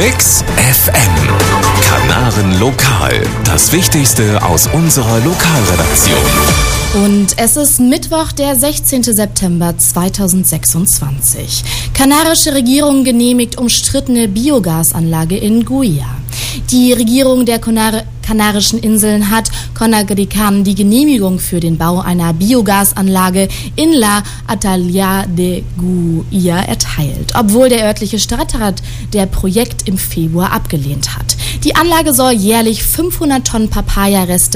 Mix FM. Kanaren Lokal. Das Wichtigste aus unserer Lokalredaktion. Und es ist Mittwoch, der 16. September 2026. Kanarische Regierung genehmigt umstrittene Biogasanlage in Guia. Die Regierung der Kanarischen Inseln hat Conagrican die Genehmigung für den Bau einer Biogasanlage in La Atalaya de Guia erteilt, obwohl der örtliche Stadtrat der Projekt im Februar abgelehnt hat. Die Anlage soll jährlich 500 Tonnen Papaya-Reste